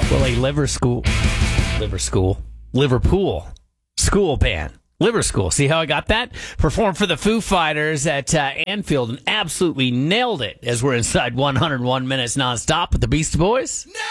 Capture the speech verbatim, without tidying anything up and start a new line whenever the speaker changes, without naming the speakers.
Well, a liver school, liver school, Liverpool school band. Liver School. See how I got that? Performed for the Foo Fighters at uh, Anfield and absolutely nailed it as we're inside one hundred one minutes nonstop with the Beastie Boys.